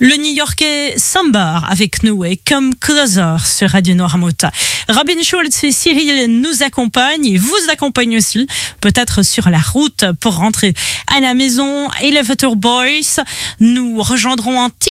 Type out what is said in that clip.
Le New-Yorkais Sambar avec nous et Come Closer sur Radio Noirmouth. Robin Schulz et Cyril nous accompagnent et vous accompagnent aussi, peut-être sur la route pour rentrer à la maison. Elevator Boys, nous rejoindrons un